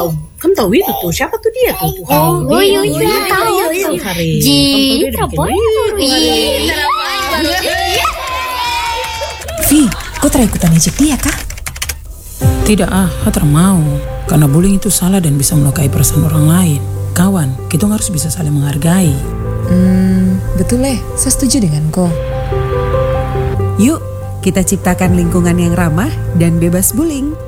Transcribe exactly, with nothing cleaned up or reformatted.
tahu, kamu tahu itu tuh siapa tuh dia tuh? tuh Oh, oh iya iya tahu. Ji, perempuan. Vi, kau tera ikutan ejek dia kah? Tidak ah, Hatra mau. Karena bullying itu salah dan bisa melukai perasaan orang lain. Kawan, kita harus bisa saling menghargai. Hmm, betul leh, saya setuju dengan kau. Yuk, kita ciptakan lingkungan yang ramah dan bebas bullying.